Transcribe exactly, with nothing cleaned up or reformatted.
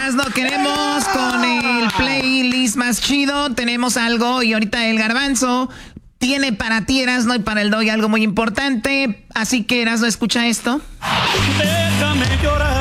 Erasno, queremos con el playlist más chido. Tenemos algo y ahorita el Garbanzo tiene para ti, Erasno, y para el Doggy algo muy importante. Así que, Erasno, escucha esto. Déjame llorar.